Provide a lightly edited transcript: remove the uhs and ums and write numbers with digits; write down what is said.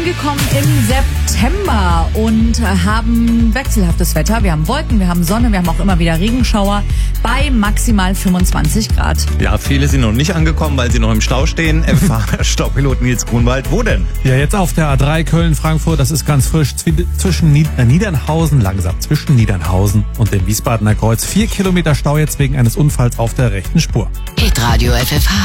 angekommen im September und haben wechselhaftes Wetter. Wir haben Wolken, wir haben Sonne, wir haben auch immer wieder Regenschauer bei maximal 25 Grad. Ja, viele sind noch nicht angekommen, weil sie noch im Stau stehen. FFH-Staupilot Nils Grunwald, wo denn? Ja, jetzt auf der A3 Köln-Frankfurt, das ist ganz frisch zwischen Niedernhausen, zwischen Niedernhausen und dem Wiesbadener Kreuz. 4 Kilometer Stau jetzt wegen eines Unfalls auf der rechten Spur. Hitradio FFH.